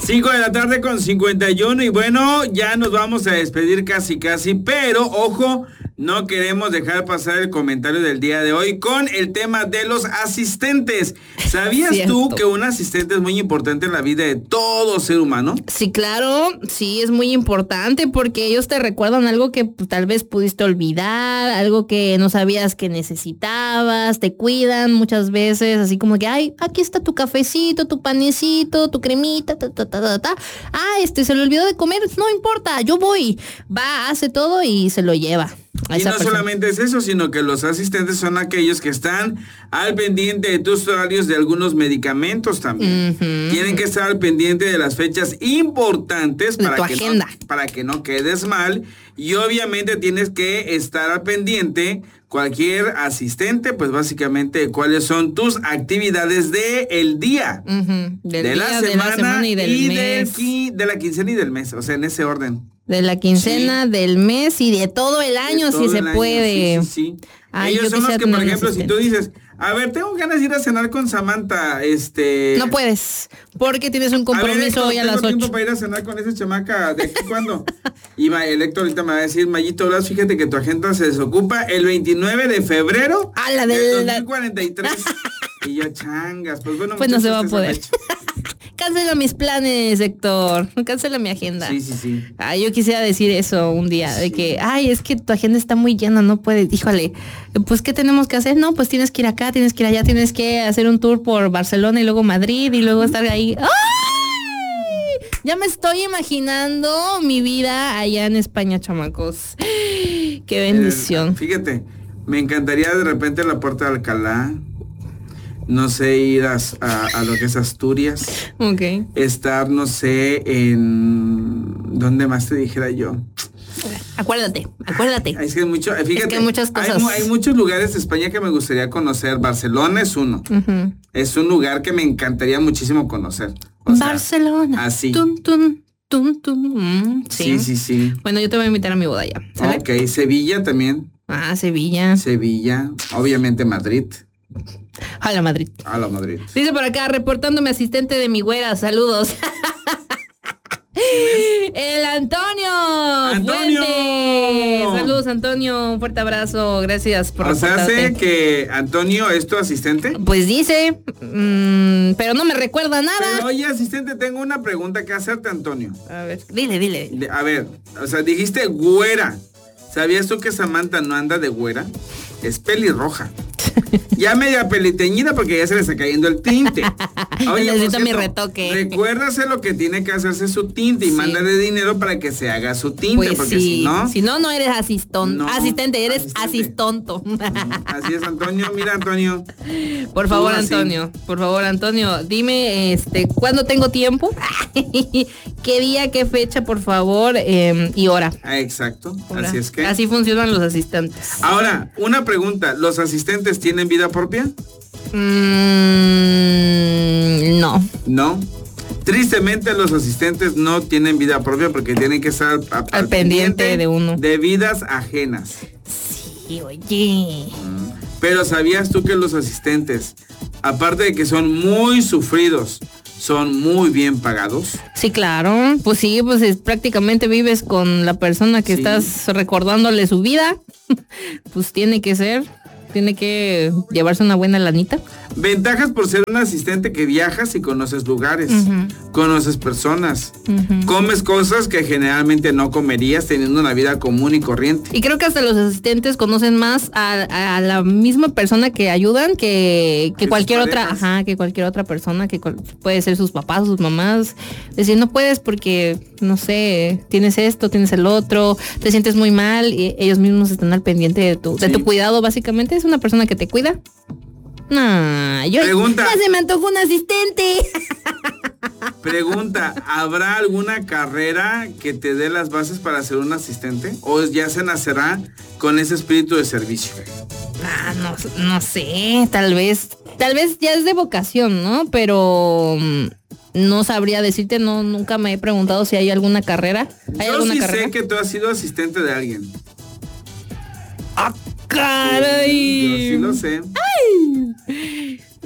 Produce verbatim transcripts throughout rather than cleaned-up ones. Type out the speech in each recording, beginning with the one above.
cinco de la tarde con cincuenta y uno y bueno, ya nos vamos a despedir casi casi, pero ojo, no queremos dejar pasar el comentario del día de hoy con el tema de los asistentes. ¿Sabías Cierto. tú que un asistente es muy importante en la vida de todo ser humano? Sí, claro, sí, es muy importante porque ellos te recuerdan algo que pues, tal vez pudiste olvidar, algo que no sabías que necesitabas, te cuidan muchas veces, así como que, ay, aquí está tu cafecito, tu panecito, tu cremita, ta, ta, ta, ta, ta. Ah, este, se le olvidó de comer, no importa, yo voy. Va, hace todo y se lo lleva. Y no persona. Solamente es eso, sino que los asistentes son aquellos que están al pendiente de tus horarios de algunos medicamentos también. Uh-huh. Tienen que estar al pendiente de las fechas importantes de para tu que agenda. No, para que no quedes mal. Y obviamente tienes que estar al pendiente, cualquier asistente, pues básicamente cuáles son tus actividades del día, uh-huh. del de, día la semana, de la semana y del y mes. Del, de la quincena y del mes, o sea, en ese orden. De la quincena, sí. del mes y de todo el año, si se puede. Sí, sí, sí. Ay, ellos son los que, por ejemplo, si tú dices, a ver, tengo ganas de ir a cenar con Samantha, este... No puedes, porque tienes un compromiso a ver, hoy a las ocho. Tengo tiempo para ir a cenar con esa chamaca, ¿de aquí cuándo? Y el Héctor ahorita me va a decir, Mayito, Blas, fíjate que tu agenda se desocupa el veintinueve de febrero a la del del dos mil cuarenta y tres. Y yo, changas, pues bueno. Pues no se va a poder. Cancela mis planes, Héctor. Cancela mi agenda. Sí, sí, sí. Ah, yo quisiera decir eso un día, sí. de que, ay, es que tu agenda está muy llena, no puedes. Híjole, pues, ¿qué tenemos que hacer? No, pues tienes que ir acá, tienes que ir allá, tienes que hacer un tour por Barcelona y luego Madrid y luego estar ahí. ¡Ay! Ya me estoy imaginando mi vida allá en España, chamacos. Qué bendición. Eh, fíjate, me encantaría de repente la Puerta de Alcalá. No sé, ir a, a, a lo que es Asturias. Ok. Estar, no sé, en... ¿Dónde más te dijera yo? Acuérdate, acuérdate. Es que, mucho, fíjate, es que hay muchas cosas. Hay, hay muchos lugares de España que me gustaría conocer. Barcelona es uno. Uh-huh. Es un lugar que me encantaría muchísimo conocer. O Barcelona. Sea, así. Tum, tum, tum, tum. Mm, sí. sí, sí, sí. Bueno, yo te voy a invitar a mi boda ya. ¿Sale? Ok, Sevilla también. Ah, Sevilla. Sevilla. Obviamente Madrid. A la Madrid. A la Madrid. Dice por acá, reportándome asistente de mi güera, saludos. El Antonio. Antonio. Fuente. Saludos, Antonio. Un fuerte abrazo. Gracias por O sea, sé que Antonio es tu asistente. Pues dice, mmm, pero no me recuerda nada. Pero, oye, asistente, tengo una pregunta que hacerte, Antonio. A ver, dile, dile. A ver, o sea, dijiste güera. ¿Sabías tú que Samantha no anda de güera? Es pelirroja. Ya media peliteñida porque ya se le está cayendo el tinte. Oye, necesito cierto, mi retoque. Recuérdase lo que tiene que hacerse su tinte y sí. mándale dinero para que se haga su tinte. Pues porque sí. si no... Si no, no eres asistón, no, asistente, eres asistente. asistonto. Así es, Antonio. Mira, Antonio. Por favor, Antonio. Por favor, Antonio. Dime, este, ¿cuándo tengo tiempo? ¿Qué día, qué fecha, por favor? Eh, y hora. Ah, exacto. Hora. Así es que... Así funcionan los asistentes. Ahora, una pregunta. ¿Los asistentes tienen vida propia? Mm, no. No. Tristemente los asistentes no tienen vida propia porque tienen que estar a, a, al, al pendiente, pendiente de uno. De vidas ajenas. Sí, oye. Pero ¿sabías tú que los asistentes, aparte de que son muy sufridos, son muy bien pagados? Sí, claro. Pues sí, pues es, prácticamente vives con la persona que sí. estás recordándole su vida. Pues tiene que ser. Tiene que llevarse una buena lanita. Ventajas por ser un asistente que viajas y conoces lugares, uh-huh. conoces personas, uh-huh. comes cosas que generalmente no comerías teniendo una vida común y corriente. Y creo que hasta los asistentes conocen más a, a la misma persona que ayudan que, que cualquier otra, ajá, que cualquier otra persona, que cual, puede ser sus papás, sus mamás. Decir, no puedes porque, no sé, tienes esto, tienes el otro, te sientes muy mal y ellos mismos están al pendiente de tu, sí. de tu cuidado, básicamente. Es una persona que te cuida. No, yo Pregunta, ya se me antojó un asistente. Pregunta, ¿habrá alguna carrera que te dé las bases para ser un asistente? ¿O ya se nacerá con ese espíritu de servicio? Ah, no, no sé, tal vez, tal vez ya es de vocación, ¿no? Pero no sabría decirte, no, nunca me he preguntado si hay alguna carrera. ¿Hay Yo alguna sí carrera? sé que tú has sido asistente de alguien. ¡Ah, caray! Yo sí lo sé. ¡Ay!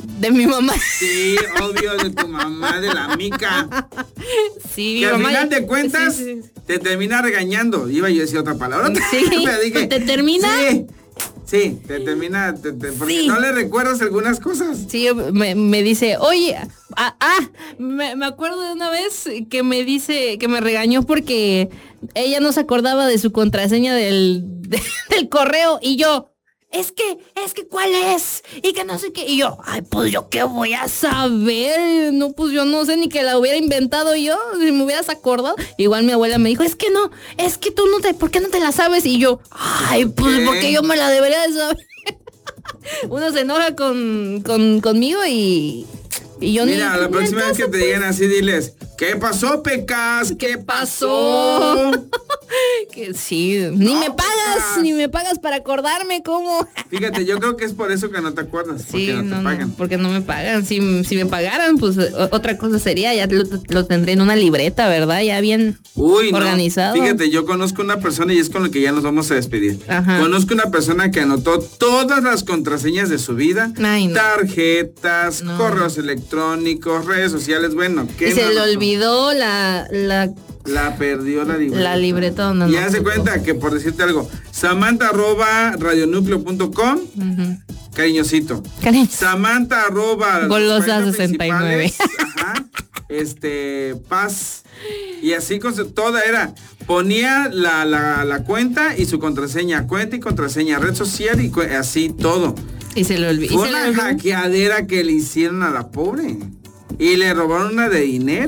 De mi mamá. Sí, obvio, de tu mamá, de la mica. Sí, que mi al mamá. final de cuentas sí, sí. te termina regañando. Iba yo a decir otra palabra. Sí, pero dije, ¿te termina? Sí, sí, te termina, te, te, porque Sí. no le recuerdas algunas cosas. Sí, me, me dice, oye, ah, ah me, me acuerdo de una vez que me dice, que me regañó porque ella no se acordaba de su contraseña del, de- del correo y yo, es que, es que, ¿cuál es? Y que no sé qué. Y yo, ay, pues yo qué voy a saber. No, pues yo no sé ni que la hubiera inventado yo, si me hubieras acordado. Igual mi abuela me dijo, es que no, es que tú no te, ¿por qué no te la sabes? Y yo, ay, pues ¿Qué? porque yo me la debería de saber. Uno se enoja con, con, conmigo y, y yo Mira, ni... la ni próxima al vez que caso, te pues. digan así, diles, ¿qué pasó, Pecas? ¿Qué pasó? pasó? Que sí, ni No, me pagas, Pecas. ni me pagas para acordarme cómo. Fíjate, yo creo que es por eso que no te acuerdas, porque Sí, no te no, pagan. no, porque no me pagan. Si, si me pagaran, pues o- otra cosa sería, ya lo, lo tendré en una libreta, ¿verdad? Ya bien Uy, no. organizado. Fíjate, yo conozco una persona y es con la que ya nos vamos a despedir. Ajá. Conozco una persona que anotó todas las contraseñas de su vida, Ay, no. tarjetas, No. correos electrónicos, redes sociales, bueno, ¿qué Y se no le anotó? olvidó la, la, La perdió la libreta. la libreta donde Y no hace supo. cuenta que, por decirte algo, Samantha arroba radionúcleo punto com, Ujú. cariñosito. Cariño. Samantha arroba los Golosa cuarenta sesenta y nueve. principales, ajá, este, paz. Y así con su- toda era, ponía la, la, la cuenta y su contraseña, cuenta y contraseña, red social y cu- así todo. Y se le olvidó. Fue una hackeadera que le hicieron a la pobre. Y le robaron una de dinero.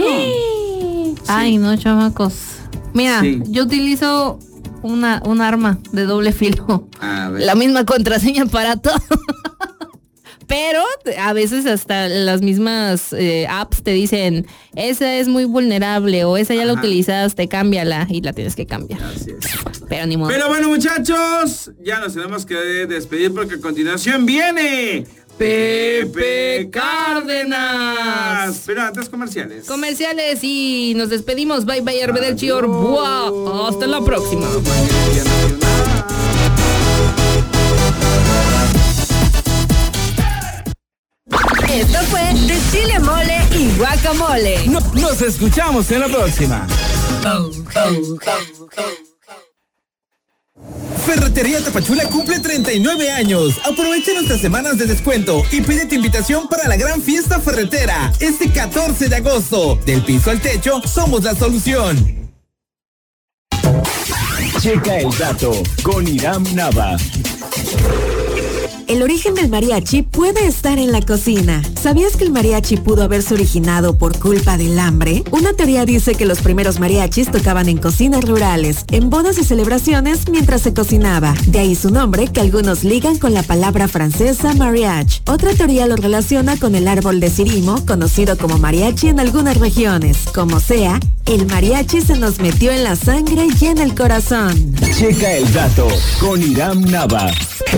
Ay, no, chamacos. Mira, Sí. yo utilizo una, un arma de doble filo. A ver. La misma contraseña para todo. Pero a veces hasta las mismas eh, apps te dicen, esa es muy vulnerable o esa ya la Ajá. utilizaste, cámbiala y la tienes que cambiar. Así es. Pero ni modo. Pero bueno, muchachos, ya nos tenemos que despedir porque a continuación viene Pepe Cárdenas. Pero antes comerciales. Comerciales y nos despedimos. Bye bye, Herbe del Chior. Buah. Hasta la próxima. Mañana Día Nacional. Esto fue de chile mole y guacamole. No- nos escuchamos en la próxima. Ferretería Tapachula cumple treinta y nueve años. Aprovecha nuestras semanas de descuento y pide tu invitación para la gran fiesta ferretera este catorce de agosto. Del piso al techo, somos la solución. Checa el dato con Iram Nava. El origen del mariachi puede estar en la cocina. ¿Sabías que el mariachi pudo haberse originado por culpa del hambre? Una teoría dice que los primeros mariachis tocaban en cocinas rurales, en bodas y celebraciones mientras se cocinaba. De ahí su nombre, que algunos ligan con la palabra francesa mariage. Otra teoría lo relaciona con el árbol de cirimo, conocido como mariachi en algunas regiones. Como sea, el mariachi se nos metió en la sangre y en el corazón. Checa el dato con Iram Nava.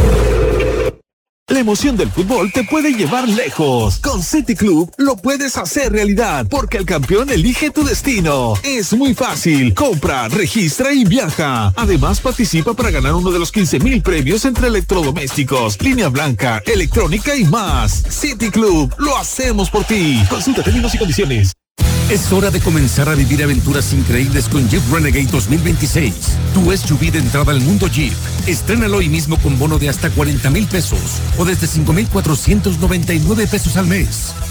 La emoción del fútbol te puede llevar lejos. Con City Club lo puedes hacer realidad porque el campeón elige tu destino. Es muy fácil. Compra, registra y viaja. Además participa para ganar uno de los quince mil premios entre electrodomésticos, línea blanca, electrónica y más. City Club, lo hacemos por ti. Consulta términos y condiciones. Es hora de comenzar a vivir aventuras increíbles con Jeep Renegade dos mil veintiséis. Tu S U V de entrada al mundo Jeep. Estrénalo hoy mismo con bono de hasta cuarenta mil pesos o desde cinco mil cuatrocientos noventa y nueve pesos al mes.